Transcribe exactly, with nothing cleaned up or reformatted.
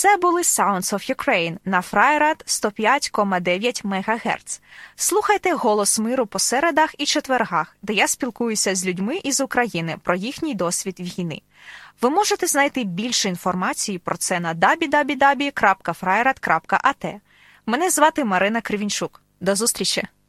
Це були Sounds of Ukraine на Фрайрад сто п'ять кома дев'ять мегагерц. Слухайте «Голос миру» по середах і четвергах, де я спілкуюся з людьми із України про їхній досвід війни. Ви можете знайти більше інформації про це на дабл ю дабл ю дабл ю крапка фрайрад крапка а те. Мене звати Марина Кривінчук. До зустрічі!